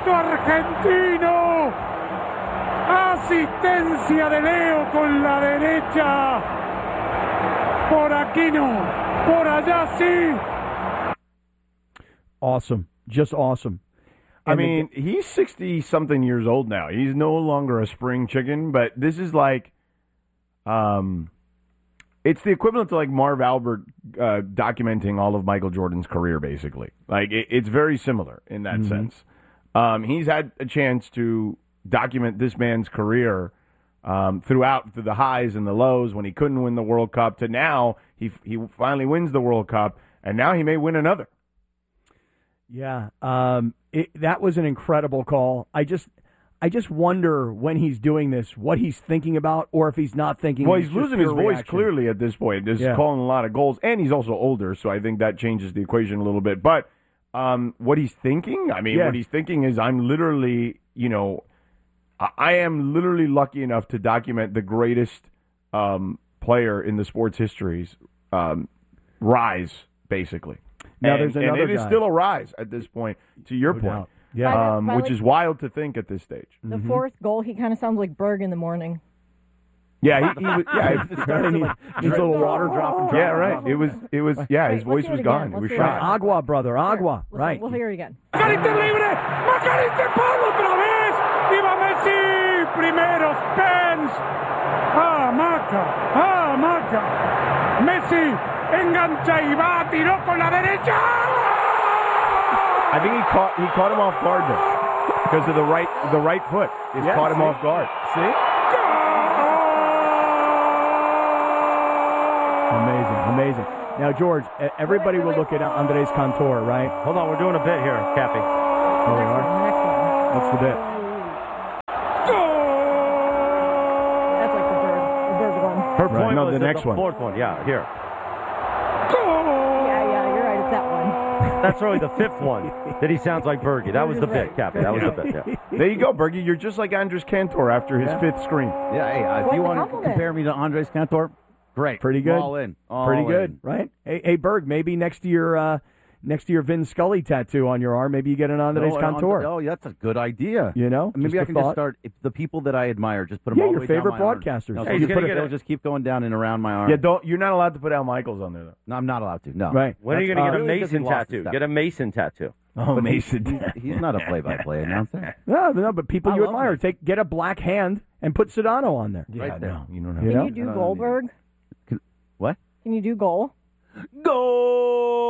Gesto argentino. Asistencia de Leo con la derecha. Por aquí no. Por allá sí. Awesome. Just awesome. I mean, he's 60-something years old now. He's no longer a spring chicken, but this is like, it's the equivalent to like Marv Albert documenting all of Michael Jordan's career, basically. Like, it's very similar in that sense. He's had a chance to document this man's career through the highs and the lows when he couldn't win the World Cup to now he finally wins the World Cup, and now he may win another. Yeah, that was an incredible call. I just wonder when he's doing this, what he's thinking about, or if he's not thinking. Well, he's losing his voice reaction. clearly at this point. He's calling a lot of goals, and he's also older, so I think that changes the equation a little bit. But what he's thinking, what he's thinking is, I'm literally, I am literally lucky enough to document the greatest player in the sports history's rise, basically. Now there's another and it is guy. still a rise at this point, to your point. Yeah. Which is wild to think at this stage. The fourth goal, he kind of sounds like Berg in the morning. Yeah, he was. Yeah, needs a little water drop. Yeah, right. It was. Yeah, his voice was gone. It was Let's hear shot. Agua, brother. Agua. Sure. Right. We'll hear it again. Macalister libre. Macalister Pablo otra vez. Y va Messi. Primero Spence. Maca. Messi engancha y va. Tiró con la derecha. I think he caught him off guard though, because of the right foot. It's caught him off guard. See? Amazing. Now, George, everybody will look at Andres Cantor, right? Hold on, we're doing a bit here, Cappy. Oh, we are? Next one. What's the bit? That's like the Berg one. Her point no, was the that next one. Fourth one, yeah, here. Yeah, you're right. It's that one. That's really the fifth one that he sounds like Bergie. That was the bit, Cappy. That was the bit, yeah. There you go, Bergie. You're just like Andres Cantor after his fifth screen. Yeah, hey, if you want to compare me to Andres Cantor, great. Pretty good. All in. Pretty good, right? Hey, Berg, maybe next to your Vin Scully tattoo on your arm, maybe you get an Andres Cantor. Oh, that's a good idea. Just Maybe I a can thought. just start, if the people that I admire, just put them all the your way favorite down my arm. broadcasters. No, Hey, so it'll just keep going down and around my arm. Yeah, you're not allowed to put Al Michaels on there though. No, I'm not allowed to. No. Right. When are you going to get a really because he Mason lost his tattoo? step. Get a Mason tattoo. Oh, Mason. He's not a play-by-play announcer. No, but people I you love admire, him. get a black hand and put Sedano on there. Yeah, Right there. no, you don't have. You Can know? you do Goldberg? What? Can you do goal? Go!